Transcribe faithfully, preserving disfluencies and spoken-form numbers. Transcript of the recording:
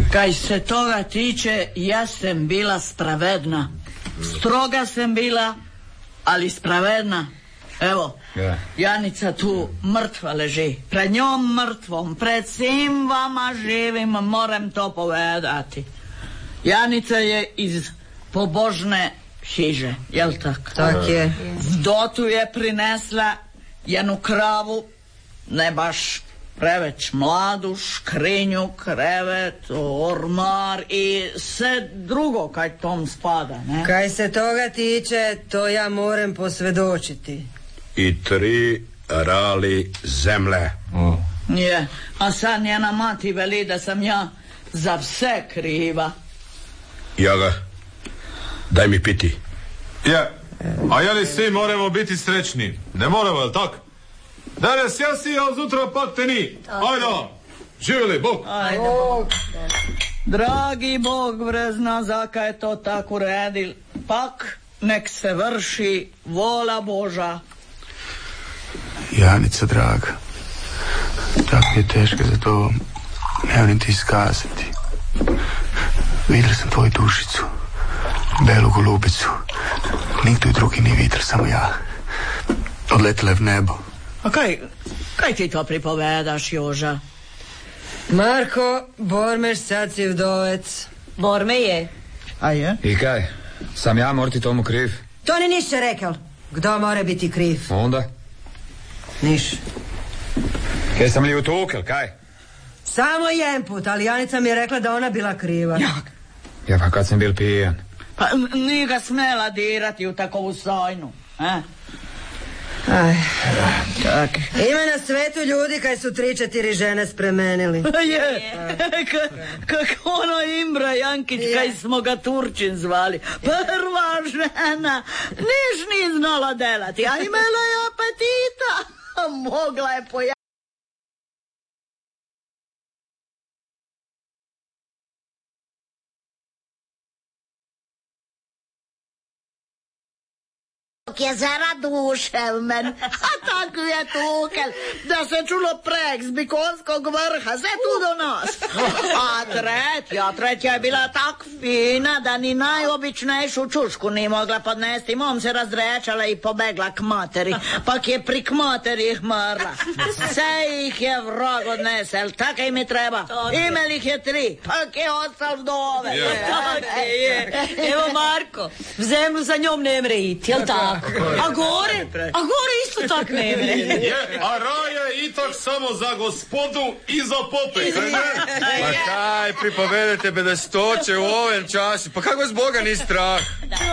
Kaj se toga tiče, ja sam bila spravedna. Stroga sam bila, ali spravedna. Evo, yeah. Janica tu mrtva leži. Pred njom mrtvom, pred svim vama živim, moram to povedati. Janica je iz pobožne hiže, jel tak? Tak je. Vdotu je prinesla jednu kravu, ne baš preveč mladu, škrinju, krevet, ormar i sve drugo kaj tom spada, ne? Kaj se toga tiče, to ja moram posvjedočiti. I tri rali zemlje. Oh. Je, a sad njena mati veli da sam ja za vse kriva. Jaga, daj mi piti. Je, a je li svi moramo biti srećni? Ne moramo, jel tak? Danas ja si, a zutra pak te ni. Ajde, živjeli, Bog. Ajde, Bog. Dragi Bog vrezna, zaka je to tako uredil. Pak nek se vrši vola Boža. Janica, draga, tako mi je teško za to, ne volim ti iskazati. Vidio sam tvoju dušicu, belu golubicu. Nikdo drugi nije vidio, samo ja. Odletela je v nebo. A kaj, kaj ti to pripovedaš, Joža? Marko, Bormeš sad si vdovec. Borme je. A je? I kaj? Sam ja morati tomu kriv? To ni ništa rekao. Kdo mora biti kriv? Onda? Niš. Kaj sam li utukel, kaj? Samo jedan put, ali Janica mi je rekla da ona bila kriva. Jak? Ja, pa kad sam bil pijan. Pa nije ga smela dirati u takovu sojnu, eh? Aj. Tak. Ima na svetu ljudi kaj su tri, četiri žene spremenili. Je, kako ono Imbra Jankić, kaj smo ga Turčin zvali. Prva žena, niš ni znala delati, a imala je apetita. Mogla je pojaviti. Je zaraduševmen, a tako je tukel, da se čulo prek z Bikonskog vrha, sve tu do nas. A tretja, tretja je bila tak fina, da ni najobičnejšu čušku ni mogla podnesti. Mom se razdrečala i pobegla k materi, pak je pri k materi hmrla. Vse ih je vrag odnesel, tako im je treba. Imel ih je tri, pak je ostal vdove. Tako je. Evo Marko, v zemlju za njom ne mre iti, jel tako? A gore? A gore isto tak ne mre. A raja je itak samo za gospodu i za pope. Pa kaj pripovedate bedastoće u ovom času? Pa kako s Boga ni strah?